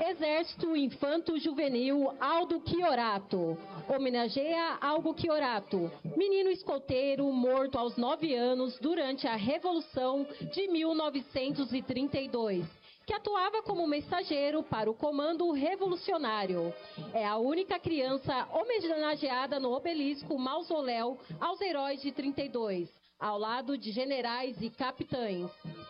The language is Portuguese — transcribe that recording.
Exército Infanto Juvenil Aldo Chiorato. Homenageia Aldo Chiorato, menino escoteiro morto aos 9 anos durante a Revolução de 1932. Que atuava como mensageiro para o Comando Revolucionário. É a única criança homenageada no obelisco Mausoléu aos Heróis de 32, ao lado de generais e capitães.